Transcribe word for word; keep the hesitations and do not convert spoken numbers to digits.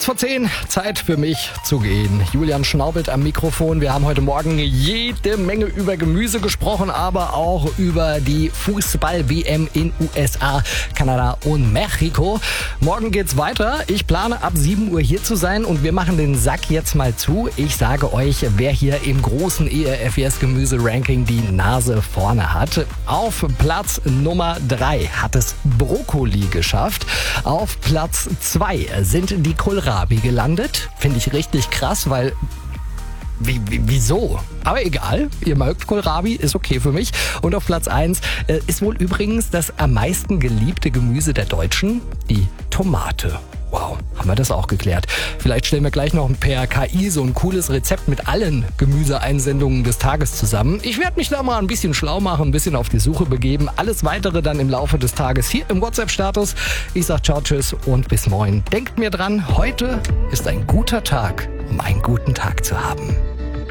Kurz vor zehn, Zeit für mich zu gehen. Julian Schnaubelt am Mikrofon. Wir haben heute Morgen jede Menge über Gemüse gesprochen, aber auch über die Fußball-W M in U S A, Kanada und Mexiko. Morgen geht's weiter. Ich plane ab sieben Uhr hier zu sein und wir machen den Sack jetzt mal zu. Ich sage euch, wer hier im großen E R F S Gemüse-Ranking die Nase vorne hat. Auf Platz Nummer drei hat es Brokkoli geschafft. Auf Platz zwei sind die Kohlrabi gelandet. Finde ich richtig krass, weil... Wie, wie, wieso? Aber egal, ihr mögt Kohlrabi, ist okay für mich. Und auf Platz eins äh, ist wohl übrigens das am meisten geliebte Gemüse der Deutschen, die Tomate. Wow, haben wir das auch geklärt. Vielleicht stellen wir gleich noch per K I so ein cooles Rezept mit allen Gemüseeinsendungen des Tages zusammen. Ich werde mich da mal ein bisschen schlau machen, ein bisschen auf die Suche begeben. Alles Weitere dann im Laufe des Tages hier im WhatsApp-Status. Ich sag ciao, tschüss und bis morgen. Denkt mir dran, heute ist ein guter Tag, um einen guten Tag zu haben.